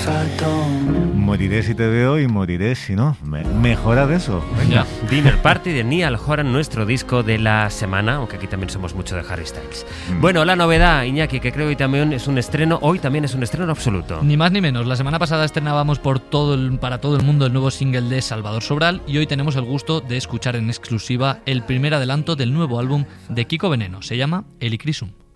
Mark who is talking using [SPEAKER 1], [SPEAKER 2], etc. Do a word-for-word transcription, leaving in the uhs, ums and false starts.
[SPEAKER 1] Moriré si te veo y moriré si no. Me, mejora de eso.
[SPEAKER 2] Venga. Dinner Party de Niall Horan, nuestro disco de la semana, aunque aquí también somos mucho de Harry Styles. Mm. Bueno, la novedad, Iñaki, que creo que hoy también es un estreno, hoy también es un estreno absoluto.
[SPEAKER 3] Ni más ni menos. La semana pasada estrenábamos por todo el, para todo el mundo el nuevo single de Salvador Sobral y hoy tenemos el gusto de escuchar en exclusiva el primer adelanto del nuevo álbum de Kiko Veneno. Se llama Helichrysum.